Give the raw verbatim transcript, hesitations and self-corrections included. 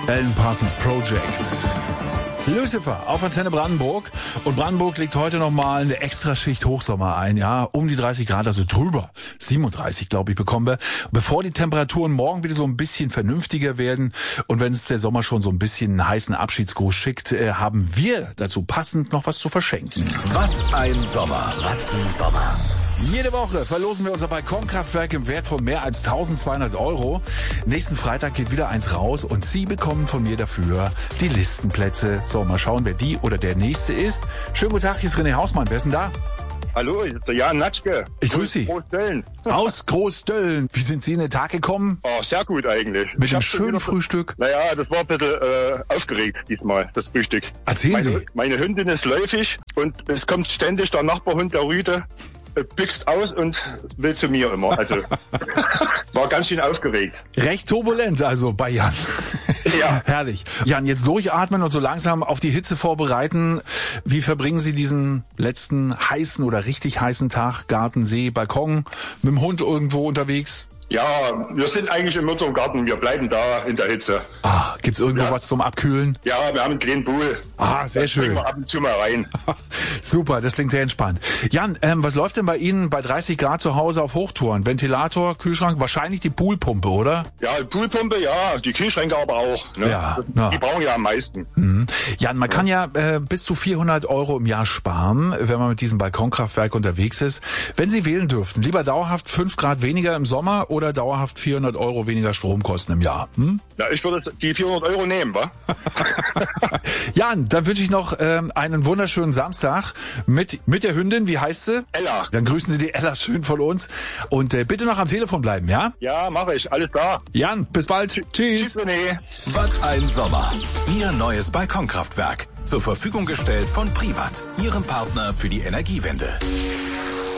Alan Parsons Project. Lucifer auf Antenne Brandenburg. Und Brandenburg legt heute nochmal eine Extraschicht Hochsommer ein. Ja, um die dreißig Grad, also drüber. siebenunddreißig, glaube ich, bekommen wir. Bevor die Temperaturen morgen wieder so ein bisschen vernünftiger werden und wenn es der Sommer schon so ein bisschen einen heißen Abschiedsgruß schickt, äh, haben wir dazu passend noch was zu verschenken. Was ein Sommer. Was ein Sommer. Jede Woche verlosen wir unser Balkonkraftwerk im Wert von mehr als tausendzweihundert Euro. Nächsten Freitag geht wieder eins raus und Sie bekommen von mir dafür die Listenplätze. So, mal schauen, wer die oder der Nächste ist. Schönen guten Tag, hier ist René Hausmann. Wer ist denn da? Hallo, ich bin Jan Natschke. Ich grüße Sie. Großdölln. Aus Großdölln. Wie sind Sie in den Tag gekommen? Oh, sehr gut eigentlich. Mit Ich einem hab schon schönen wieder- Frühstück. Naja, das war ein bisschen äh, aufgeregt diesmal, das Frühstück. Erzählen meine, Sie. Meine Hündin ist läufig und es kommt ständig der Nachbarhund, der Rüde, äh, büxt aus und will zu mir immer. Also war ganz schön aufgeregt. Recht turbulent also bei Jan. Ja. Herrlich. Jan, jetzt durchatmen und so langsam auf die Hitze vorbereiten. Wie verbringen Sie diesen letzten heißen oder richtig heißen Tag? Garten, See, Balkon, mit dem Hund irgendwo unterwegs? Ja, wir sind eigentlich in unserem Garten, wir bleiben da in der Hitze. Ah, gibt's irgendwo Ja. was zum Abkühlen? Ja, wir haben einen kleinen Pool. Ah, sehr Da springen schön. wir ab und zu mal rein. Super, das klingt sehr entspannt. Jan, ähm, was läuft denn bei Ihnen bei dreißig Grad zu Hause auf Hochtouren? Ventilator, Kühlschrank, wahrscheinlich die Poolpumpe, oder? Ja, Poolpumpe, ja, die Kühlschränke aber auch. Ne? Ja, ja. Die brauchen ja am meisten. Mhm. Jan, man kann ja äh, bis zu vierhundert Euro im Jahr sparen, wenn man mit diesem Balkonkraftwerk unterwegs ist. Wenn Sie wählen dürften, lieber dauerhaft fünf Grad weniger im Sommer oder dauerhaft vierhundert Euro weniger Stromkosten im Jahr? Hm? Ja, ich würde die vierhundert Euro nehmen, wa? Jan, dann wünsche ich noch ähm, einen wunderschönen Samstag mit mit der Hündin. Wie heißt sie? Ella. Dann grüßen Sie die Ella schön von uns. Und äh, bitte noch am Telefon bleiben, ja? Ja, mache ich. Alles klar. Jan, bis bald. Tschüss. Tschüss, René. Was ein Sommer. Ihr neues Balkonkraftwerk. Zur Verfügung gestellt von Privat, Ihrem Partner für die Energiewende.